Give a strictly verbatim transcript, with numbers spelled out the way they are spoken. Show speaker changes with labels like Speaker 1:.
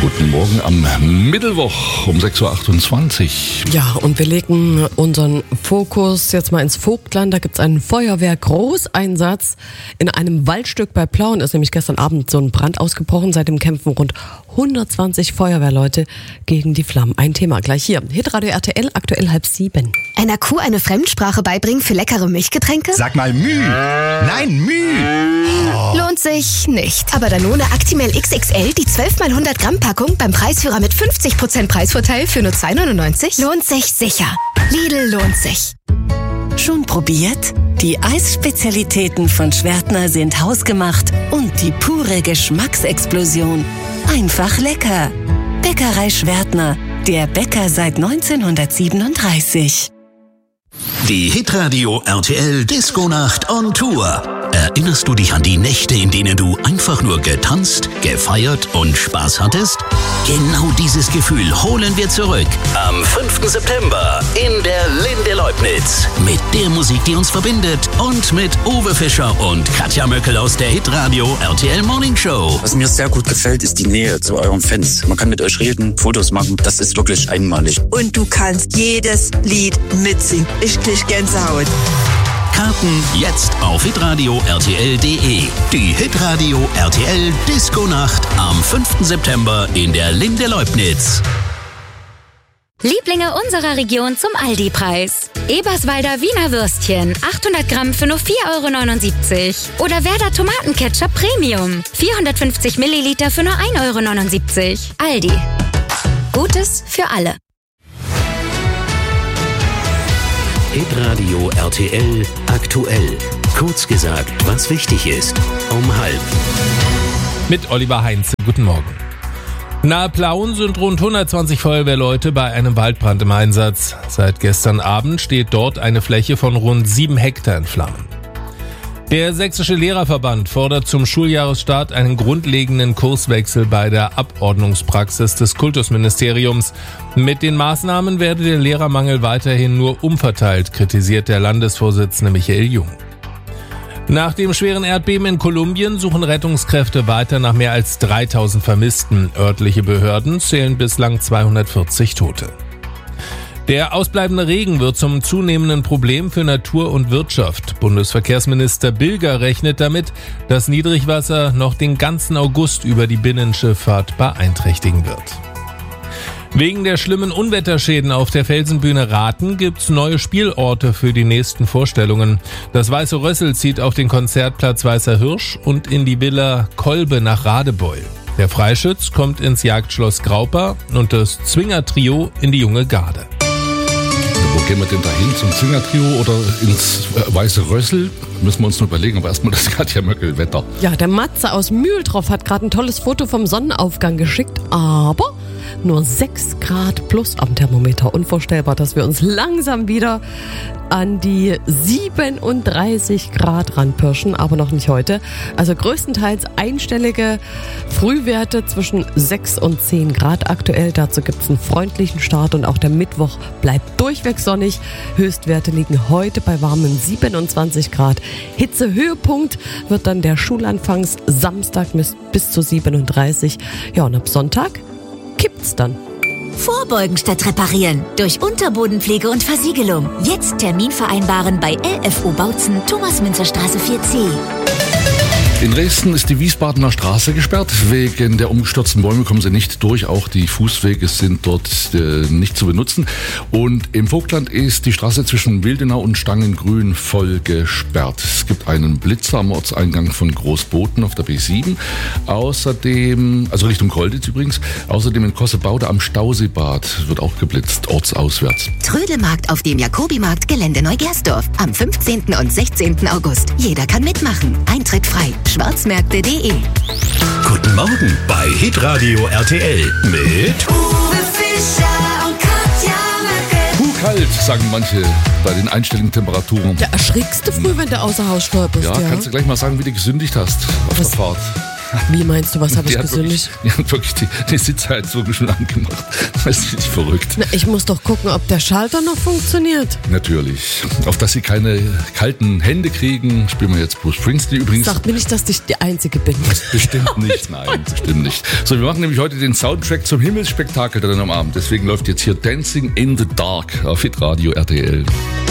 Speaker 1: Guten Morgen am Mittwoch um sechs Uhr achtundzwanzig.
Speaker 2: Ja, und wir legen unseren Fokus jetzt mal ins Vogtland. Da gibt es einen Feuerwehr-Großeinsatz. In einem Waldstück bei Plauen ist nämlich gestern Abend so ein Brand ausgebrochen. Seitdem kämpfen rund hundertzwanzig Feuerwehrleute gegen die Flammen. Ein Thema gleich hier. Hitradio R T L, aktuell halb sieben.
Speaker 3: Einer Kuh eine Fremdsprache beibringen für leckere Milchgetränke?
Speaker 4: Sag mal Müh. Nein, Müh.
Speaker 3: Oh. Lohnt sich nicht. Aber Danone Actimel X X L, die zwölf mal hundert Gramm Packung beim Preisführer mit fünfzig Prozent Preisvorteil für nur zwei neunundneunzig, lohnt sich sicher. Lidl lohnt sich.
Speaker 5: Schon probiert? Die Eisspezialitäten von Schwertner sind hausgemacht und die pure Geschmacksexplosion. Einfach lecker. Bäckerei Schwertner, der Bäcker seit neunzehnhundertsiebenunddreißig.
Speaker 6: Die Hitradio R T L Disco-Nacht on Tour. Erinnerst du dich an die Nächte, in denen du einfach nur getanzt, gefeiert und Spaß hattest? Genau dieses Gefühl holen wir zurück. Am fünften September in der Linde Leubnitz. Mit der Musik, die uns verbindet und mit Uwe Fischer und Katja Möckel aus der Hitradio R T L Morning Show.
Speaker 7: Was mir sehr gut gefällt, ist die Nähe zu euren Fans. Man kann mit euch reden, Fotos machen. Das ist wirklich einmalig.
Speaker 8: Und du kannst jedes Lied mitsingen. Ich krieg Gänsehaut.
Speaker 6: Karten jetzt auf hitradio r t l punkt d e. Die Hitradio R T L Disco-Nacht am fünften September in der Linde Leubnitz.
Speaker 9: Lieblinge unserer Region zum Aldi-Preis. Eberswalder Wiener Würstchen, achthundert Gramm für nur vier Euro neunundsiebzig. Oder Werder Tomatenketchup Premium, vierhundertfünfzig Milliliter für nur ein Euro neunundsiebzig. Aldi. Gutes für alle.
Speaker 6: Hitradio R T L aktuell. Kurz gesagt, was wichtig ist. Um halb.
Speaker 10: Mit Oliver Heinze. Guten Morgen. Nahe Plauen sind rund hundertzwanzig Feuerwehrleute bei einem Waldbrand im Einsatz. Seit gestern Abend steht dort eine Fläche von rund sieben Hektar in Flammen. Der Sächsische Lehrerverband fordert zum Schuljahresstart einen grundlegenden Kurswechsel bei der Abordnungspraxis des Kultusministeriums. Mit den Maßnahmen werde der Lehrermangel weiterhin nur umverteilt, kritisiert der Landesvorsitzende Michael Jung. Nach dem schweren Erdbeben in Kolumbien suchen Rettungskräfte weiter nach mehr als dreitausend Vermissten. Örtliche Behörden zählen bislang zweihundertvierzig Tote. Der ausbleibende Regen wird zum zunehmenden Problem für Natur und Wirtschaft. Bundesverkehrsminister Bilger rechnet damit, dass Niedrigwasser noch den ganzen August über die Binnenschifffahrt beeinträchtigen wird. Wegen der schlimmen Unwetterschäden auf der Felsenbühne Rathen gibt's neue Spielorte für die nächsten Vorstellungen. Das Weiße Rössel zieht auf den Konzertplatz Weißer Hirsch und in die Villa Kolbe nach Radebeul. Der Freischütz kommt ins Jagdschloss Graupa und das Zwinger-Trio in die Junge Garde.
Speaker 1: Wo gehen wir denn da hin? Zum Zwinger-Trio oder ins Weiße Rössel? Müssen wir uns noch überlegen, aber erstmal das Katja Möckel-Wetter.
Speaker 2: Ja, der Matze aus Mühldorf hat gerade ein tolles Foto vom Sonnenaufgang geschickt, aber nur sechs Grad plus am Thermometer. Unvorstellbar, dass wir uns langsam wieder an die siebenunddreißig Grad ranpirschen, aber noch nicht heute. Also größtenteils einstellige Frühwerte zwischen sechs und zehn Grad aktuell. Dazu gibt es einen freundlichen Start und auch der Mittwoch bleibt durchweg sonnig. Höchstwerte liegen heute bei warmen siebenundzwanzig Grad. Hitzehöhepunkt wird dann der Schulanfangs Samstag bis, bis zu siebenunddreißig. Ja, und ab Sonntag kippt's dann.
Speaker 11: Vorbeugen statt reparieren. Durch Unterbodenpflege und Versiegelung. Jetzt Termin vereinbaren bei L F O Bautzen, Thomas-Münzer-Straße vier C.
Speaker 1: In Dresden ist die Wiesbadener Straße gesperrt. Wegen der umgestürzten Bäume kommen sie nicht durch. Auch die Fußwege sind dort äh, nicht zu benutzen. Und im Vogtland ist die Straße zwischen Wildenau und Stangengrün voll gesperrt. Es gibt einen Blitzer am Ortseingang von Großboten auf der B sieben. Außerdem, also Richtung Kolditz übrigens, außerdem in Kossebaude am Stauseebad wird auch geblitzt, ortsauswärts.
Speaker 3: Trödelmarkt auf dem Jakobimarkt, Gelände Neugersdorf. Am fünfzehnten und sechzehnten August. Jeder kann mitmachen. Eintritt frei. schwarzmärkte punkt de.
Speaker 6: Guten Morgen bei Hitradio R T L mit
Speaker 11: Uwe Fischer und Katja Möckel.
Speaker 1: Puh, kalt, sagen manche bei den einstelligen Temperaturen.
Speaker 2: Ja, erschrickst du früh, wenn du außer Haus stolperst.
Speaker 1: Ja,
Speaker 2: ja,
Speaker 1: kannst du gleich mal sagen, wie du gesündigt hast auf
Speaker 2: Was?
Speaker 1: der Fahrt.
Speaker 2: Wie meinst du, was habe ich
Speaker 1: hat
Speaker 2: gesündigt?
Speaker 1: Wirklich, die hat wirklich die, die Sitzheizung schon angemacht. Das ist nicht verrückt.
Speaker 2: Na, ich muss doch gucken, ob der Schalter noch funktioniert.
Speaker 1: Natürlich. Auf dass sie keine kalten Hände kriegen, spielen wir jetzt Bruce Springsteen übrigens.
Speaker 2: Sag mir nicht, dass ich die Einzige bin.
Speaker 1: Bestimmt nicht, nein, bestimmt nicht. So, wir machen nämlich heute den Soundtrack zum Himmelsspektakel dann am Abend. Deswegen läuft jetzt hier Dancing in the Dark auf Hitradio R T L.